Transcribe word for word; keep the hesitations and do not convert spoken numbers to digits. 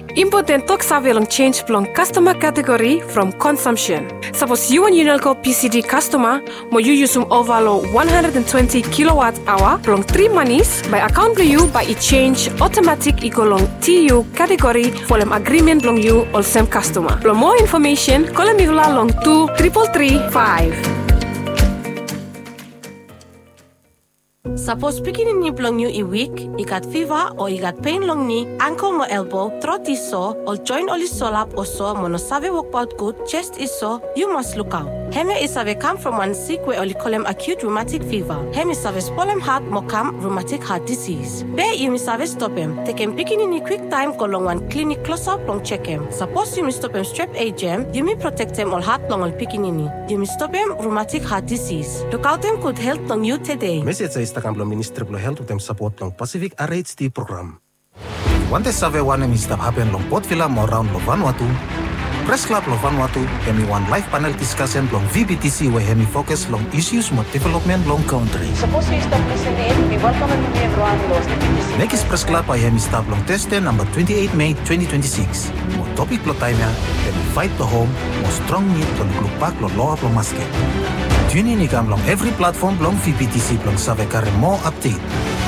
Important tok sabi long change plong customer category from consumption. Suppose you and Unelco P C D customer, mo you use um overlo one hundred twenty kilowatt hour plong three monies by account to you by it change automatic equal long T U category for them agreement long you or same customer. For more information, call me long two triple three five. Suppose picking ni plong you a week, you got fever or you got pain long knee, ankle mo elbow, throat is sore, or joint all is solap or so, mono save work out good, chest is sore, you must look out. Heme is have come from one sick where only call him acute rheumatic fever. Heme is have spolem heart mo come rheumatic heart disease. Be you miss have stop him. Take him picking in a quick time go long one clinic close up long check him. Suppose you miss stop him strep A G M, you may protect him all heart long all picking in. You miss stop him rheumatic heart disease. Look out him could help long you today. Message sa Instagram long Ministry of Health with them support long Pacific R H D program. Wante save one mi stop happen long Port Vila mo round lo Vanuatu. Press Club lo Vanuatu hemi one live panel discussion long V B T C where hemi focus long issues mo development long country. Suppose you stop listening, we welcome everyone to the V B T C. Next Press Club ay hemi stop long Thursday number twenty-eighth May twenty twenty-six. Mo topic lo time ya hemi fight to home mo strong need long lupak lo law lo masket. Tune in ikam long every platform long V B T C long save kare mo update.